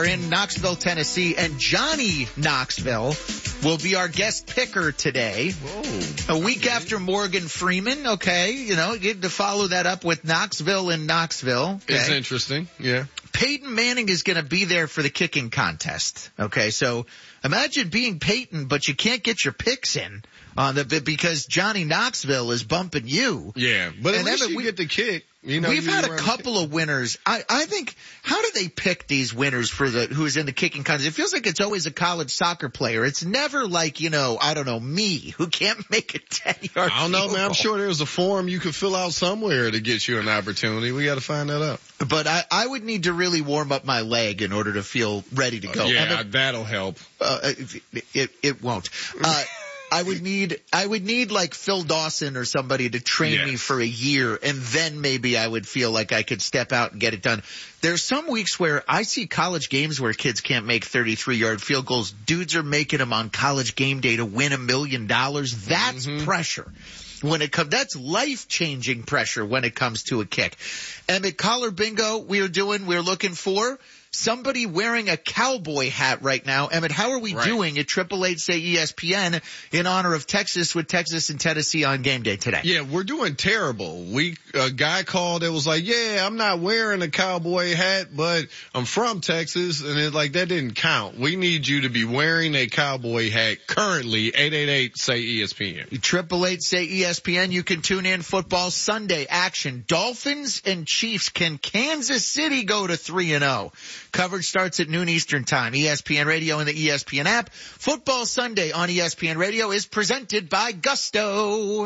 in Knoxville, Tennessee, and Johnny Knoxville will be our guest picker today. Whoa. A week after Morgan Freeman, okay, you get to follow that up with Knoxville in Knoxville. Okay? It's interesting, yeah. Peyton Manning is going to be there for the kicking contest, okay? So imagine being Peyton, but you can't get your picks in because Johnny Knoxville is bumping you. Yeah, but at least you get the kick. We've had a couple of winners. I think, how do they pick these winners for who's in the kicking contest? It feels like it's always a college soccer player. It's never like, I don't know, me, who can't make a 10-yard I don't know, man. I'm sure there's a form you could fill out somewhere to get you an opportunity. We got to find that out. But I would need to really warm up my leg in order to feel ready to go. That'll help. It won't. I would need like Phil Dawson or somebody to train me for a year, and then maybe I would feel like I could step out and get it done. There's some weeks where I see college games where kids can't make 33-yard field goals. Dudes are making them on College Game Day to win $1 million. That's pressure. That's life-changing pressure when it comes to a kick. Emmett Collar Bingo, we're looking for somebody wearing a cowboy hat right now. Emmett, how are we doing at 888-SAY-ESPN in honor of Texas with Texas and Tennessee on game day today? Yeah, we're doing terrible. A guy called that was like, I'm not wearing a cowboy hat, but I'm from Texas, and that didn't count. We need you to be wearing a cowboy hat currently. 888-SAY-ESPN. 888-SAY-ESPN. You can tune in football Sunday action. Dolphins and Chiefs. Can Kansas City go to 3-0? Coverage starts at noon Eastern time. ESPN Radio and the ESPN app. Football Sunday on ESPN Radio is presented by Gusto.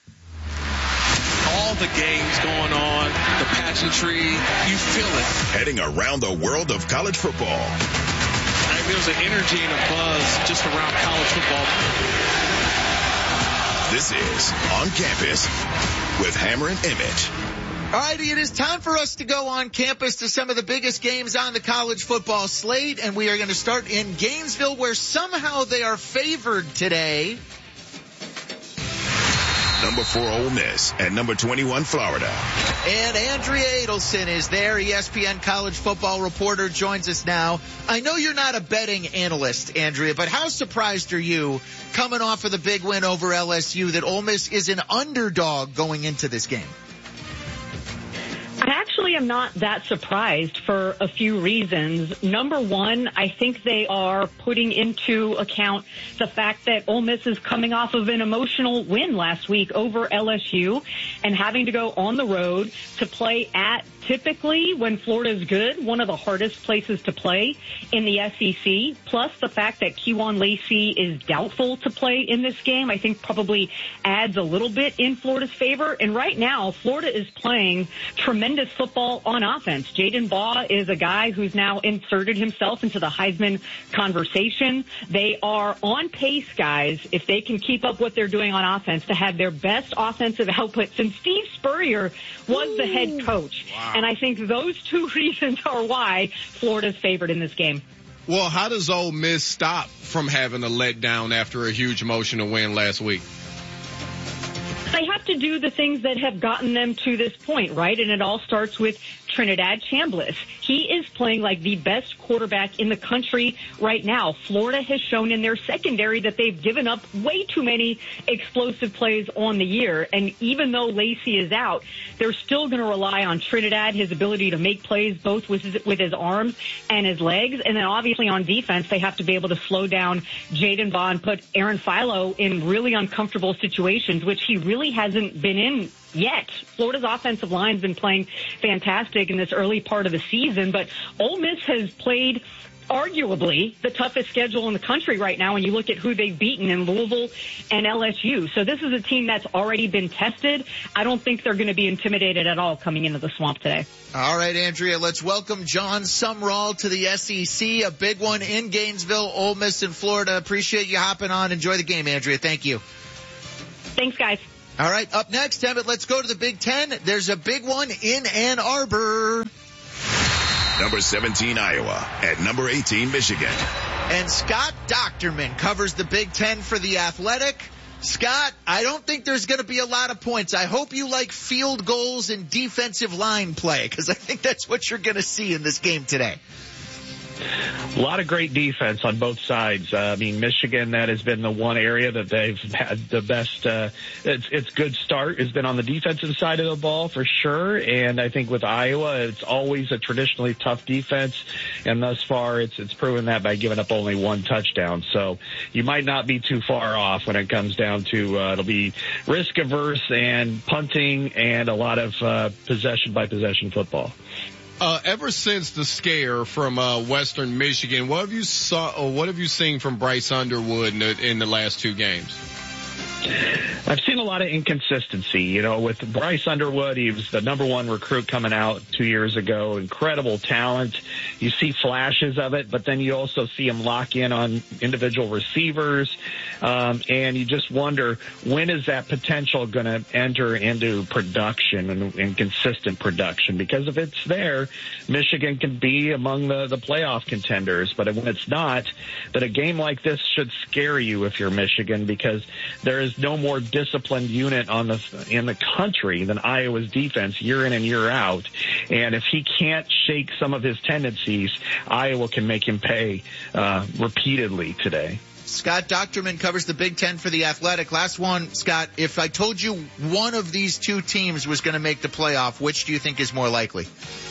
All the games going on, the pageantry, you feel it. Heading around the world of college football. There's an energy and a buzz just around college football. This is On Campus with Hammer and Emmett. All righty, it is time for us to go on campus to some of the biggest games on the college football slate, and we are going to start in Gainesville, where somehow they are favored today. Number 4, Ole Miss, and number 21, Florida. And Andrea Adelson is there. ESPN college football reporter joins us now. I know you're not a betting analyst, Andrea, but how surprised are you coming off of the big win over LSU that Ole Miss is an underdog going into this game? I actually am not that surprised for a few reasons. Number one, I think they are putting into account the fact that Ole Miss is coming off of an emotional win last week over LSU and having to go on the road to play at, typically, when Florida's good, one of the hardest places to play in the SEC, plus the fact that Kewan Lacey is doubtful to play in this game, I think probably adds a little bit in Florida's favor. And right now, Florida is playing tremendous football on offense. Jaden Baugh is a guy who's now inserted himself into the Heisman conversation. They are on pace, guys, if they can keep up what they're doing on offense, to have their best offensive output since Steve Spurrier was the head coach. Wow. And I think those two reasons are why Florida's favored in this game. Well, how does Ole Miss stop from having a letdown after a huge emotional win last week? They have to do the things that have gotten them to this point, right? And it all starts with Trinidad Chambliss. He is playing like the best quarterback in the country right now. Florida has shown in their secondary that they've given up way too many explosive plays on the year. And even though Lacey is out, they're still going to rely on Trinidad, his ability to make plays both with his arms and his legs. And then obviously on defense, they have to be able to slow down Jaden Baugh and put Aaron Philo in really uncomfortable situations, which he really hasn't been in yet. Florida's offensive line's been playing fantastic in this early part of the season, but Ole Miss has played arguably the toughest schedule in the country right now when you look at who they've beaten in Louisville and LSU. So this is a team that's already been tested. I don't think they're going to be intimidated at all coming into the Swamp today. All right, Andrea, let's welcome John Sumrall to the SEC, a big one in Gainesville, Ole Miss in Florida. Appreciate you hopping on. Enjoy the game, Andrea. Thank you. Thanks, guys. All right, up next, Emmett, let's go to the Big Ten. There's a big one in Ann Arbor. Number 17, Iowa, at number 18, Michigan. And Scott Docterman covers the Big Ten for The Athletic. Scott, I don't think there's going to be a lot of points. I hope you like field goals and defensive line play, because I think that's what you're going to see in this game today. A lot of great defense on both sides. I mean, Michigan, that has been the one area that they've had the best, it's good start has been on the defensive side of the ball for sure. And I think with Iowa, it's always a traditionally tough defense. And thus far, it's proven that by giving up only one touchdown. So you might not be too far off when it comes down to, it'll be risk averse and punting and a lot of, possession by possession football. Ever since the scare from Western Michigan, what have you seen from Bryce Underwood in the last two games? I've seen a lot of inconsistency. You know, with Bryce Underwood, he was the number one recruit coming out 2 years ago. Incredible talent. You see flashes of it, but then you also see him lock in on individual receivers. And you just wonder, when is that potential going to enter into production and consistent production? Because if it's there, Michigan can be among the playoff contenders. But when it's not, that a game like this should scare you if you're Michigan, because there is no more disciplined unit in the country than Iowa's defense year in and year out. And if he can't shake some of his tendencies, Iowa can make him pay repeatedly today. Scott Docterman covers the Big Ten for The Athletic. Last one, Scott, if I told you one of these two teams was going to make the playoff, which do you think is more likely?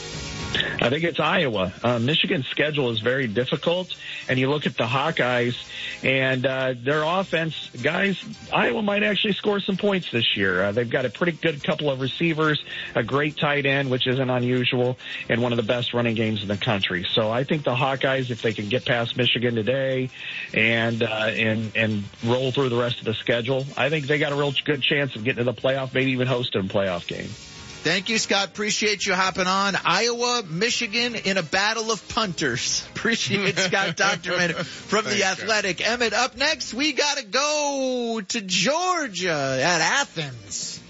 I think it's Iowa. Michigan's schedule is very difficult, and you look at the Hawkeyes and their offense, guys, Iowa might actually score some points this year. They've got a pretty good couple of receivers, a great tight end, which isn't unusual, and one of the best running games in the country. So I think the Hawkeyes, if they can get past Michigan today and roll through the rest of the schedule, I think they got a real good chance of getting to the playoff, maybe even hosting a playoff game. Thank you, Scott. Appreciate you hopping on. Iowa, Michigan in a battle of punters. Appreciate Scott Docterman from The Athletic. Emmett, up next, we got to go to Georgia at Athens.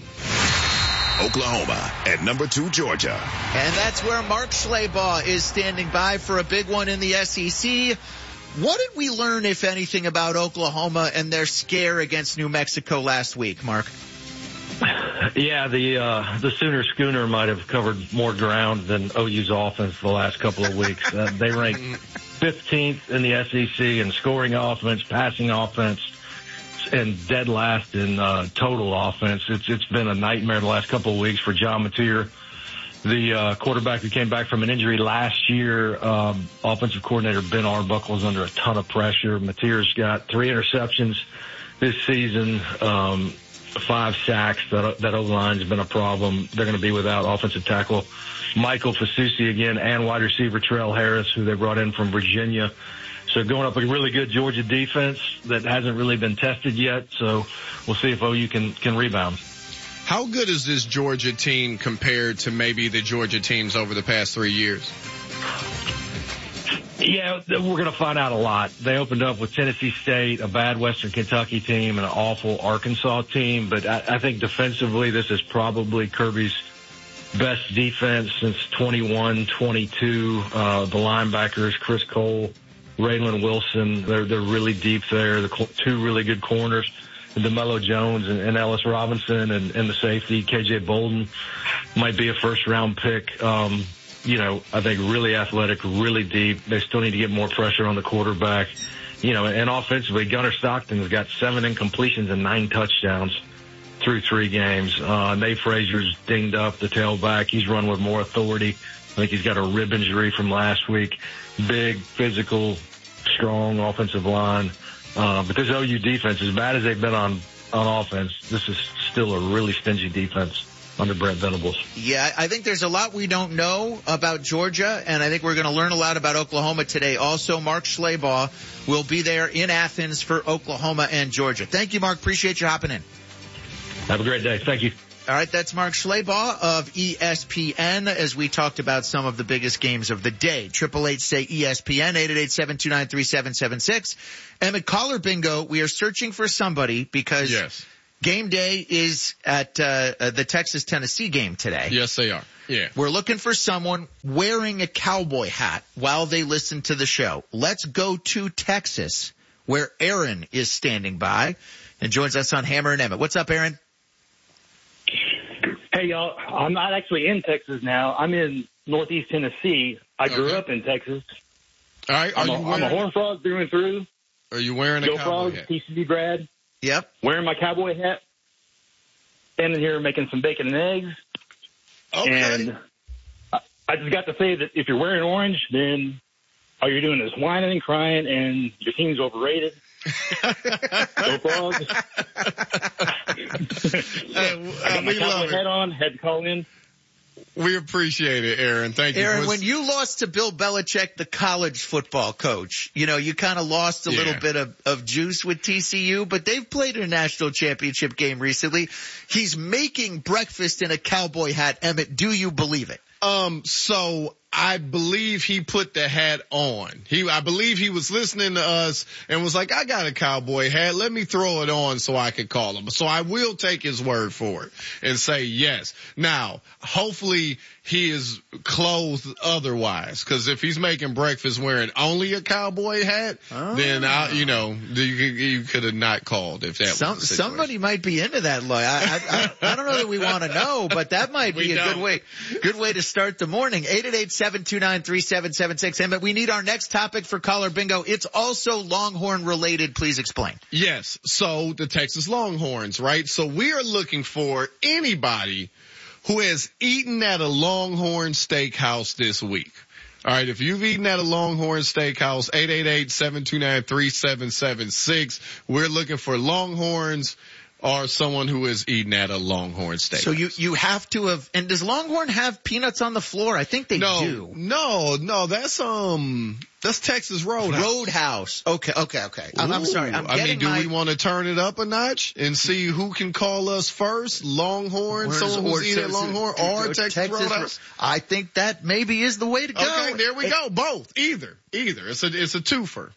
Oklahoma at number 2, Georgia. And that's where Mark Schlabach is standing by for a big one in the SEC. What did we learn, if anything, about Oklahoma and their scare against New Mexico last week, Mark? Yeah, the Sooner Schooner might have covered more ground than OU's offense the last couple of weeks. They ranked 15th in the SEC in scoring offense, passing offense, and dead last in total offense. It's been a nightmare the last couple of weeks for John Mateer, the quarterback who came back from an injury last year. Offensive coordinator Ben Arbuckle is under a ton of pressure. Mateer's got 3 interceptions this season. 5 sacks. That O-line's been a problem. They're going to be without offensive tackle Michael Fasusi again and wide receiver Terrell Harris, who they brought in from Virginia. So going up a really good Georgia defense that hasn't really been tested yet. So we'll see if OU can rebound. How good is this Georgia team compared to maybe the Georgia teams over the past 3 years? Yeah, we're going to find out a lot. They opened up with Tennessee State, a bad Western Kentucky team, and an awful Arkansas team. But I think defensively, this is probably Kirby's best defense since 21-22. The linebackers, Chris Cole, Raylan Wilson, they're really deep there. The 2 really good corners, DeMello Jones and Ellis Robinson, and the safety, KJ Bolden, might be a first-round pick. I think really athletic, really deep. They still need to get more pressure on the quarterback. And offensively, Gunnar Stockton's got 7 incompletions and 9 touchdowns through 3 games. Nate Frazier's dinged up, the tailback. He's run with more authority. I think he's got a rib injury from last week. Big, physical, strong offensive line. But this OU defense, as bad as they've been on offense, this is still a really stingy defense under Brent Venables. Yeah, I think there's a lot we don't know about Georgia, and I think we're going to learn a lot about Oklahoma today. Also, Mark Schlabach will be there in Athens for Oklahoma and Georgia. Thank you, Mark. Appreciate you hopping in. Have a great day. Thank you. All right, that's Mark Schlabach of ESPN as we talked about some of the biggest games of the day. 888-SAY-ESPN, 888-729-3776. Emmett, caller bingo, we are searching for somebody because game day is at the Texas-Tennessee game today. Yes, they are. Yeah. We're looking for someone wearing a cowboy hat while they listen to the show. Let's go to Texas, where Aaron is standing by and joins us on Hammer and Emmett. What's up, Aaron? Hey, y'all. I'm not actually in Texas now. I'm in Northeast Tennessee. I grew up in Texas. All right. I'm a Horn Frog through and through. Are you wearing a Go cowboy Frogs, hat? TCU grad. Yep. Wearing my cowboy hat. Standing here making some bacon and eggs. Okay. And I just got to say that if you're wearing orange, then all you're doing is whining and crying, and your team's overrated. Go Frogs. I got my cowboy hat on, had to call in. We appreciate it, Aaron. Thank you. Aaron, when you lost to Bill Belichick, the college football coach, you kind of lost a little bit of juice with TCU, but they've played in a national championship game recently. He's making breakfast in a cowboy hat. Emmett, do you believe it? So I believe he put the hat on. I believe he was listening to us and was like, I got a cowboy hat. Let me throw it on so I could call him. So I will take his word for it and say yes. Now, hopefully he is clothed otherwise, because if he's making breakfast wearing only a cowboy hat, then you could have not called if that was the situation. Somebody might be into that. I don't know that we want to know, but that might be a good way to start the morning. 888-729-3776. And but we need our next topic for caller bingo. It's also Longhorn related. Please explain. Yes. So the Texas Longhorns, right? So we are looking for anybody who has eaten at a Longhorn steakhouse this week. All right. If you've eaten at a Longhorn steakhouse, 888-729-3776. We're looking for Longhorns or someone who is eating at a Longhorn steakhouse. So you have to have, and does Longhorn have peanuts on the floor? I think they do. No, that's Texas Roadhouse. Roadhouse. Okay. I'm sorry. Do we want to turn it up a notch and see who can call us first? Longhorn, someone who's eating at Longhorn, or Texas Roadhouse? I think that maybe is the way to go. Okay, there we go. Both. Either. It's a twofer.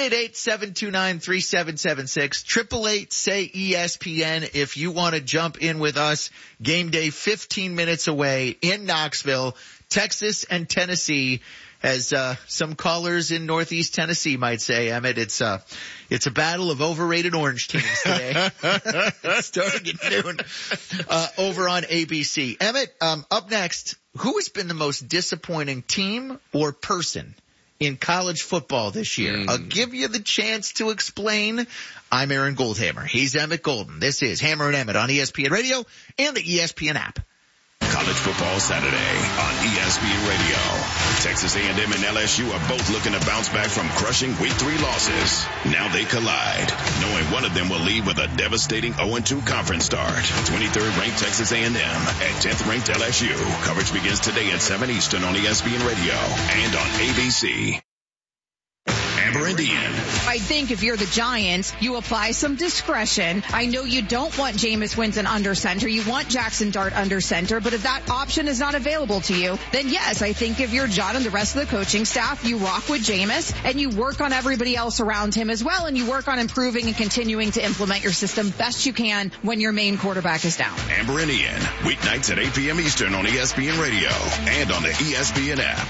888-729-3776, 888-SAY-ESPN if you want to jump in with us. Game day 15 minutes away in Knoxville, Texas and Tennessee. As some callers in Northeast Tennessee might say, Emmett, it's a battle of overrated orange teams today. Starting at noon over on ABC. Emmett, up next, who has been the most disappointing team or person in college football this year? I'll give you the chance to explain. I'm Aaron Goldhammer. He's Emmett Golden. This is Hammer and Emmett on ESPN Radio and the ESPN app. College Football Saturday on ESPN Radio. Texas A&M and LSU are both looking to bounce back from crushing Week 3 losses. Now they collide, knowing one of them will leave with a devastating 0-2 conference start. 23rd ranked Texas A&M and 10th ranked LSU. Coverage begins today at 7 Eastern on ESPN Radio and on ABC. Amber and Ian. I think if you're the Giants, you apply some discretion. I know you don't want Jameis Winston under center. You want Jackson Dart under center. But if that option is not available to you, then yes, I think if you're John and the rest of the coaching staff, you rock with Jameis and you work on everybody else around him as well. And you work on improving and continuing to implement your system best you can when your main quarterback is down. Amber and Ian, weeknights at 8 p.m. Eastern on ESPN Radio and on the ESPN app.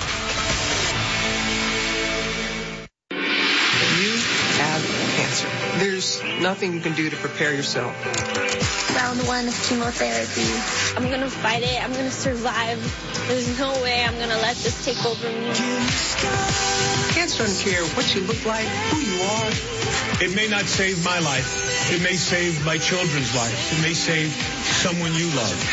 Cancer. There's nothing you can do to prepare yourself. Round 1 of chemotherapy. I'm going to fight it. I'm going to survive. There's no way I'm going to let this take over me. Cancer doesn't care what you look like, who you are. It may not save my life. It may save my children's lives. It may save someone you love.